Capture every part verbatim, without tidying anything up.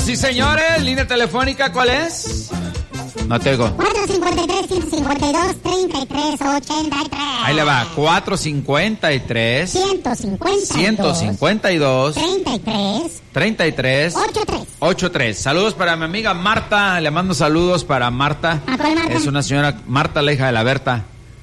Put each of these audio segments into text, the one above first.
sí señores, línea telefónica, ¿cuál es? No te oigo. cuatro cincuenta y tres, ciento cincuenta y dos, treinta y tres ochenta y tres. Ahí le va, cuatro cincuenta y tres, ciento cincuenta y dos, treinta y tres, treinta y tres, ochenta y tres. ochenta y tres. Saludos para mi amiga Marta, le mando saludos para Marta. ¿A cuál Marta? Es una señora, Marta, la hija de la Berta.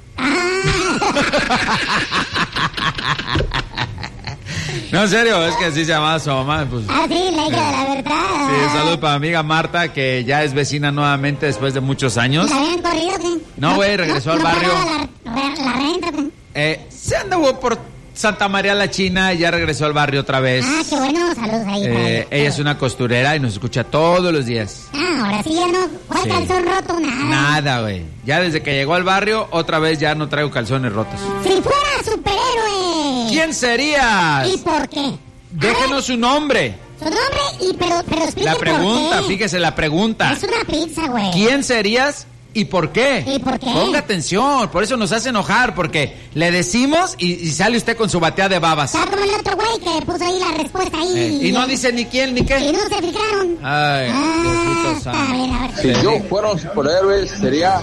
No, en serio, es que así se llamaba su mamá. Pues, ah, sí, la hija de la verdad. Sí, saludos para mi amiga Marta, que ya es vecina nuevamente después de muchos años. ¿La habían corrido qué? No, güey, regresó no, al no barrio. La, la renta, ¿qué? Eh, se anduvo por Santa María la China y ya regresó al barrio otra vez. Ah, qué bueno, saludos ahí. Eh, ella es una costurera y nos escucha todos los días. Ah, ahora sí ya no. ¿Cuál sí. calzón roto? Nada. Nada, güey. Ya desde que llegó al barrio, otra vez ya no traigo calzones rotos. Si fuera superhéroe. ¿Quién serías? ¿Y por qué? Déjenos su nombre. Su nombre y pero, pero explique La pregunta, por qué. fíjese la pregunta. Es una pizza, güey. ¿Quién serías y por qué? ¿Y por qué? Ponga atención, por eso nos hace enojar, porque le decimos y, y sale usted con su batea de babas. Está como el otro güey que puso ahí la respuesta ahí. Eh, y, y no dice ni quién ni qué. Y no se fijaron. Ay, ah, está bien, a ver. Si sí. yo fuera un superhéroe sería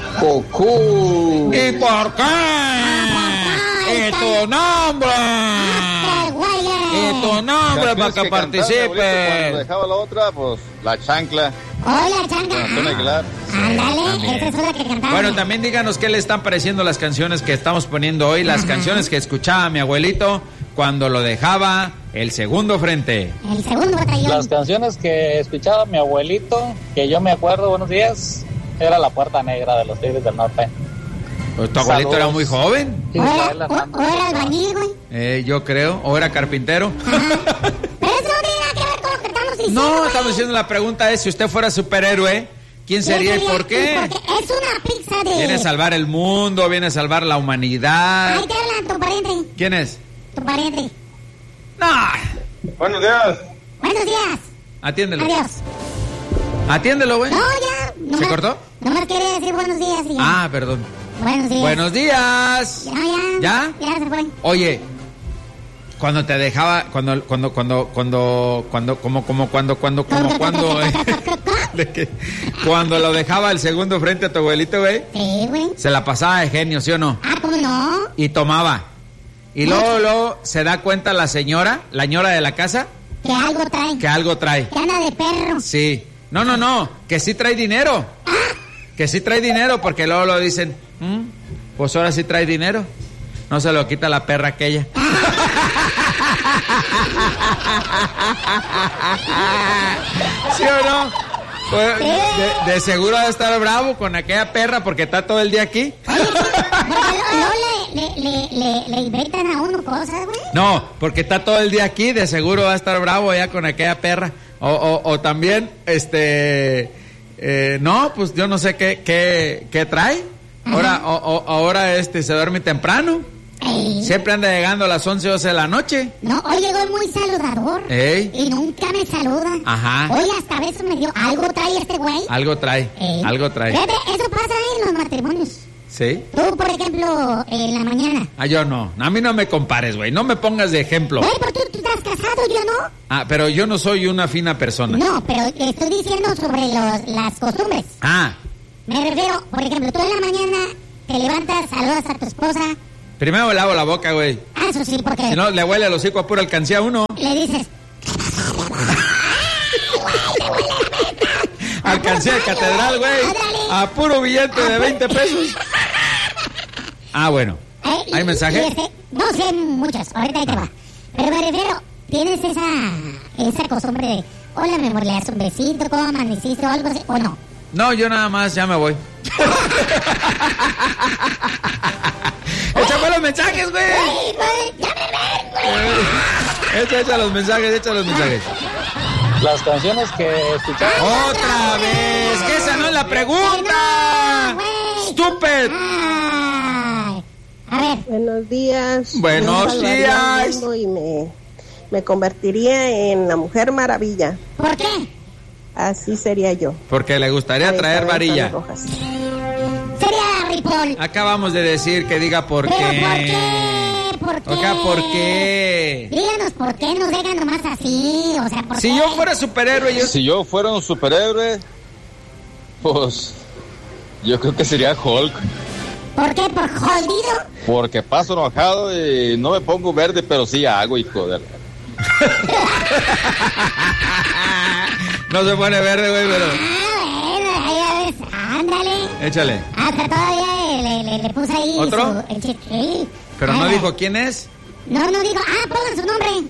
Goku. ¿Y por qué? Ah, ¿y tu nombre? Ah, ¿Y tu nombre para que, que participe? Cuando dejaba la otra, pues la chancla. Hola, chancla. Antonio Aguilar. Ándale, esa es la que cantaba. Bueno, también díganos qué le están pareciendo las canciones que estamos poniendo hoy, las Ajá. canciones que escuchaba mi abuelito cuando lo dejaba el segundo frente. El segundo batallón. Las canciones que escuchaba mi abuelito, que yo me acuerdo, buenos días, era La Puerta Negra de los Tigres del Norte. Pues tu abuelito Saludos. Era muy joven. Sí, o, era, o, o era albañil, güey. Eh, yo creo, o era carpintero. Pero eso no tiene nada que ver con lo que estamos diciendo. No, güey. estamos diciendo la pregunta es, si usted fuera superhéroe, ¿quién sería, sería y por qué? Porque es una pizza de... Viene a salvar el mundo, viene a salvar la humanidad. Ahí te hablan, tu pariente. ¿Quién es? Tu pariente. No. Buenos días. Buenos días. Atiéndelo. Adiós. Atiéndelo, güey. No, ya. No ¿Se más, cortó? Nomás quería decir buenos días y ya. Ah, perdón. Buenos días. Buenos días. Ya, ya. ¿Ya? Ya se fue. Oye, cuando te dejaba, cuando, cuando, cuando, cuando, cuando, como, como, cuando, cuando, como, cuando, eh, cuando lo dejaba el segundo frente a tu abuelito, güey. Sí, güey. Se la pasaba de genio, ¿sí o no? Ah, ¿cómo no? Y tomaba. Y luego, luego se da cuenta la señora, la señora de la casa. Que algo trae. Que algo trae. Que anda de perro. Sí. No, no, no, que sí trae dinero. Ah. Que sí trae dinero, porque luego lo dicen, ¿Mm? pues ahora sí trae dinero. No se lo quita la perra aquella. ¿Sí o no? Pues, de, de seguro va a estar bravo con aquella perra porque está todo el día aquí. Oye, no le, le, le, le inventan a uno cosas, güey. No, porque está todo el día aquí, de seguro va a estar bravo ya con aquella perra. O, o, o también, este, eh, no, pues yo no sé qué, qué, qué trae. Ahora, o, o, ahora este se duerme temprano. Ey. Siempre anda llegando a las once, doce de la noche. No, hoy llegó muy saludador. Ey. Y nunca me saluda. Ajá. Hoy hasta a veces me dio, algo trae este güey. Algo trae, Ey. algo trae. Fíjate, eso pasa en los matrimonios. ¿Sí? Tú, por ejemplo, en la mañana. Ah, yo no. A mí no me compares, güey. No me pongas de ejemplo. Güey, pero tú, tú estás casado, yo no. Ah, pero yo no soy una fina persona. No, pero estoy diciendo sobre los, las costumbres. Ah. Me refiero, por ejemplo, tú en la mañana te levantas, saludas a tu esposa. Primero me lavo la boca, güey. Ah, eso sí, porque... Si no, le huele el hocico a pura alcancía a uno. Le dices... Alcancía de catedral, güey. A puro billete de veinte pesos. Ah, bueno. Eh, ¿Hay y, mensaje? Y este, no sé muchos, ahorita ahí te va. Pero me refiero, tienes esa esa costumbre de, hola, mi amor, le das un besito, ¿cómo amaneciste o algo así? ¿O no? No, yo nada más, ya me voy. ¡Échame los mensajes, güey! ¡Ya me ven, güey! Echa, echa los mensajes, echa los mensajes. Las canciones que escuchaba. ¡Otra vez! ¡Que esa no es la pregunta! No, ¡Stupid! Ay. A ver. Buenos días. Buenos días. Y me, me convertiría en la Mujer Maravilla. ¿Por qué? Así sería yo. Porque le gustaría traer varilla. Sería Ripoll. Acabamos de decir que diga por ¿Pero qué. por qué? ¿por qué? Oiga, ¿por qué? Díganos por qué nos dejan nomás así, o sea, ¿por Si qué? yo fuera superhéroe, yo... Si yo fuera un superhéroe, pues yo creo que sería Hulk. ¿Por qué? ¿Por jodido? Porque paso enojado y no me pongo verde, pero sí hago, hijo de... No se pone verde, güey, pero... Ah, bueno, ahí ves, ándale. Échale. Hasta todavía le, le, le puse ahí ¿Otro? su, el chiste. Sí. Pero Ahí no va. dijo quién es. No, no digo, ah, pongan su nombre.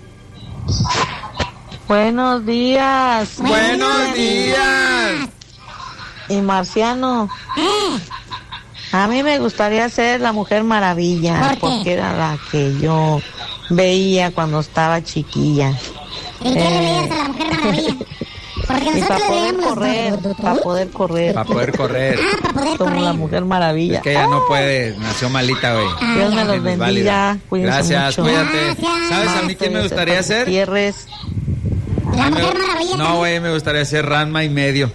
Buenos días. Buenos días. Y Marciano, Eh, a mí me gustaría ser la Mujer Maravilla, ¿Por qué? porque era la que yo veía cuando estaba chiquilla. ¿y qué le Eh. veías a la Mujer Maravilla? Porque Y para nosotros le poder veíamos correr, los... para poder correr, Para poder correr. Ah, para poder como correr. la Mujer Maravilla. Es que ella no puede, nació malita, güey. Ah, Dios me ya. los Es bendiga, válida. cuídense Gracias, mucho. cuídate. Gracias. ¿Sabes a mí quién me gustaría ser? Gutiérrez. La A mí me- Mujer Maravilla. No, güey, me gustaría ser Ranma y medio.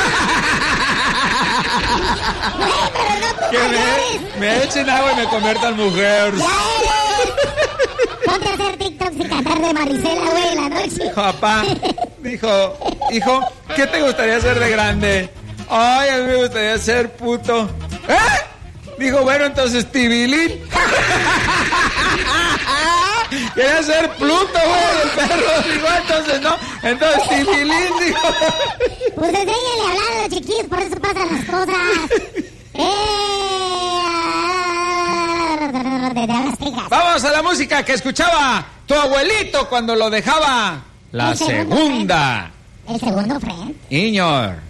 Que me, me echen agua y me conviertan mujer. ¡Ya eres! Ponte a hacer TikToks y cantar de Marisela, güey, en la noche. Papá dijo, hijo, ¿qué te gustaría ser de grande? Ay, a mí me gustaría ser puto. ¿Eh? Dijo, bueno, entonces Tibilín. Quería ser Pluto, güey, el perro. Digo, entonces no. Entonces Tibilín, dijo. Pues enséñale a hablar a los chiquillos, por eso pasan las cosas. Eh... De las fijas. Vamos a la música que escuchaba tu abuelito cuando lo dejaba. La El segundo segunda. El segundo friend. Iñor.